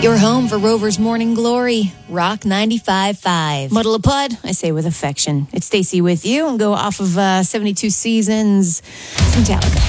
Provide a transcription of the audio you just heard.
Your home for Rover's Morning Glory, Rock 95.5. Muddle a Pud, I say with affection. It's Stacey with you, and go off of 72 Seasons, some Metallica.